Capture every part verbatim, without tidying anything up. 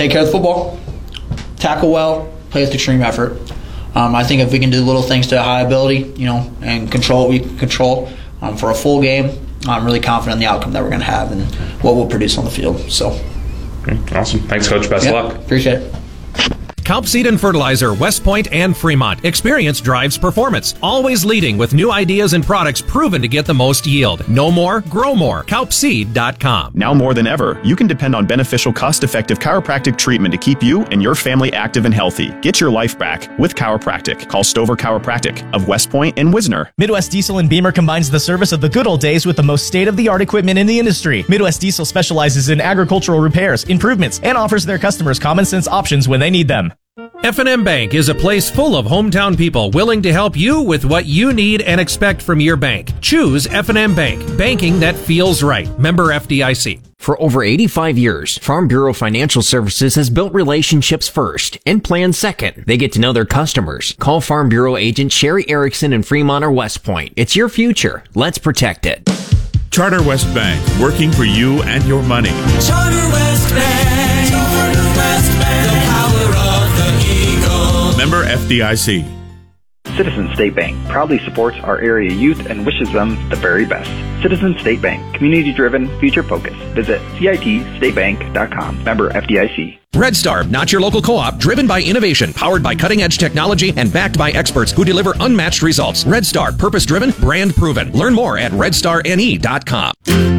take care of the football, tackle well, play with extreme effort. Um, I think if we can do little things to high ability, you know, and control what we can control um, for a full game, I'm really confident in the outcome that we're going to have and what we'll produce on the field. So, awesome. Thanks, Coach. Best yeah, of luck. Appreciate it. Kalp Seed and Fertilizer, West Point and Fremont. Experience drives performance. Always leading with new ideas and products proven to get the most yield. Know more, grow more. Kalp Seed dot com. Now more than ever, you can depend on beneficial, cost-effective chiropractic treatment to keep you and your family active and healthy. Get your life back with chiropractic. Call Stover Chiropractic of West Point and Wisner. Midwest Diesel and Beamer combines the service of the good old days with the most state-of-the-art equipment in the industry. Midwest Diesel specializes in agricultural repairs, improvements, and offers their customers common-sense options when they need them. F and M Bank is a place full of hometown people willing to help you with what you need and expect from your bank. Choose F and M Bank, banking that feels right. Member F D I C. For over eighty-five years, Farm Bureau Financial Services has built relationships first and plans second. They get to know their customers. Call Farm Bureau agent Sherry Erickson in Fremont or West Point. It's your future. Let's protect it. Charter West Bank, working for you and your money. Charter West Bank. Charter West Bank. The power of the eagle. Member F D I C. Citizens State Bank proudly supports our area youth and wishes them the very best. Citizens State Bank, community-driven, future-focused. Visit C I T state bank dot com. Member F D I C. Red Star, not your local co-op, driven by innovation, powered by cutting-edge technology, and backed by experts who deliver unmatched results. Red Star, purpose-driven, brand-proven. Learn more at red star n e dot com.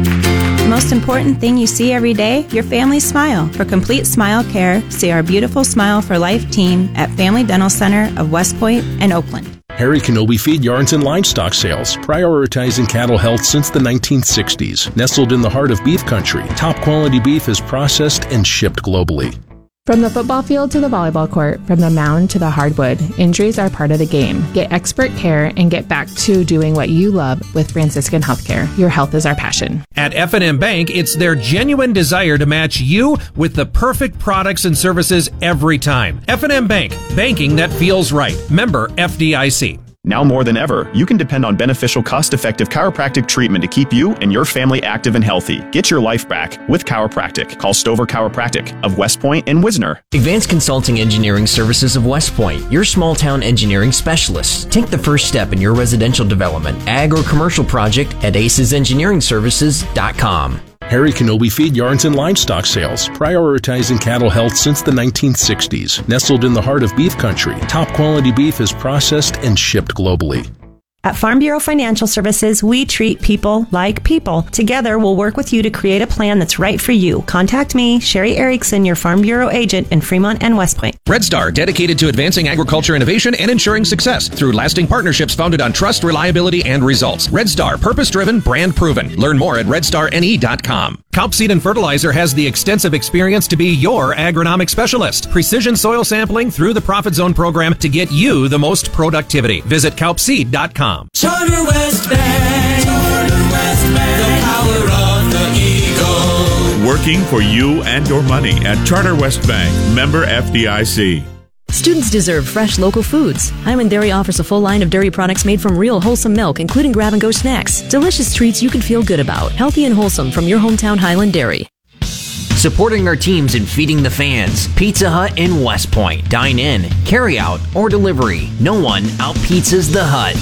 The most important thing you see every day, your family's smile. For complete smile care, see our Beautiful Smile for Life team at Family Dental Center of West Point and Oakland. Harry Kenobi Feed Yarns and Livestock Sales, prioritizing cattle health since the nineteen sixties. Nestled in the heart of beef country, top quality beef is processed and shipped globally. From the football field to the volleyball court, from the mound to the hardwood, injuries are part of the game. Get expert care and get back to doing what you love with Franciscan Healthcare. Your health is our passion. At F and M Bank, it's their genuine desire to match you with the perfect products and services every time. F and M Bank, banking that feels right. Member F D I C. Now more than ever, you can depend on beneficial, cost-effective chiropractic treatment to keep you and your family active and healthy. Get your life back with chiropractic. Call Stover Chiropractic of West Point and Wisner. Advanced Consulting Engineering Services of West Point, your small town engineering specialists. Take the first step in your residential development, ag or commercial project at aces engineering services dot com. Harry Kenobi Feed Yarns and Livestock Sales, prioritizing cattle health since the nineteen sixties. Nestled in the heart of beef country, top quality beef is processed and shipped globally. At Farm Bureau Financial Services, we treat people like people. Together, we'll work with you to create a plan that's right for you. Contact me, Sherry Erickson, your Farm Bureau agent in Fremont and West Point. Red Star, dedicated to advancing agriculture innovation and ensuring success through lasting partnerships founded on trust, reliability, and results. Red Star, purpose-driven, brand-proven. Learn more at red star n e dot com. Kalp Seed and Fertilizer has the extensive experience to be your agronomic specialist. Precision soil sampling through the Profit Zone program to get you the most productivity. Visit kalp seed dot com. Charter West Bank. Charter West Bank. The power of the eagle. Working for you and your money at Charter West Bank. Member F D I C. Students deserve fresh local foods. Hyman Dairy offers a full line of dairy products made from real wholesome milk, including grab-and-go snacks. Delicious treats you can feel good about. Healthy and wholesome from your hometown Highland Dairy. Supporting our teams and feeding the fans. Pizza Hut in West Point. Dine in, carry out, or delivery. No one out-pizzas the Hut.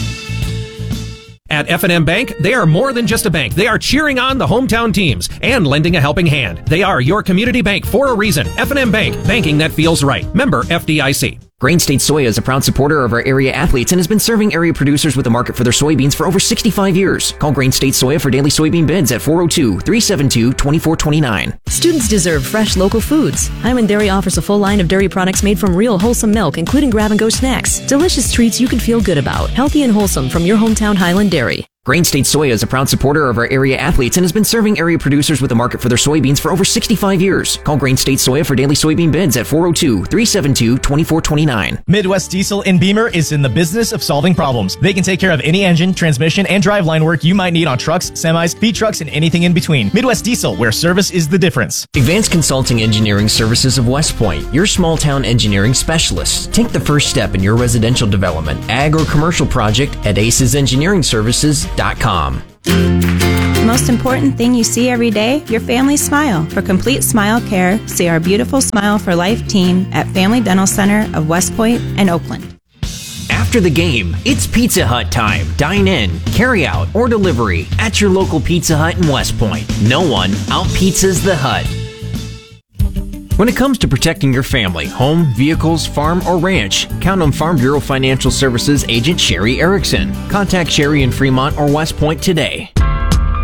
At F and M Bank, they are more than just a bank. They are cheering on the hometown teams and lending a helping hand. They are your community bank for a reason. F and M Bank, banking that feels right. Member F D I C. Grain State Soya is a proud supporter of our area athletes and has been serving area producers with a market for their soybeans for over sixty-five years. Call Grain State Soya for daily soybean bids at four oh two, three seven two, two four two nine. Students deserve fresh local foods. Hyman Dairy offers a full line of dairy products made from real wholesome milk, including grab-and-go snacks. Delicious treats you can feel good about. Healthy and wholesome from your hometown Highland Dairy. Grain State Soya is a proud supporter of our area athletes and has been serving area producers with a market for their soybeans for over sixty-five years. Call Grain State Soya for daily soybean bids at four oh two, three seven two, two four two nine. Midwest Diesel in Beamer is in the business of solving problems. They can take care of any engine, transmission, and driveline work you might need on trucks, semis, feed trucks, and anything in between. Midwest Diesel, where service is the difference. Advanced Consulting Engineering Services of West Point, your small town engineering specialists. Take the first step in your residential development, ag or commercial project at aces engineering services dot com. The most important thing you see every day, your family's smile. For complete smile care, see our Beautiful Smile for Life team at Family Dental Center of West Point and Oakland. After the game, it's Pizza Hut time. Dine in, carry out, or delivery at your local Pizza Hut in West Point. No one out-pizzas the Hut. When it comes to protecting your family, home, vehicles, farm, or ranch, count on Farm Bureau Financial Services agent Sherry Erickson. Contact Sherry in Fremont or West Point today.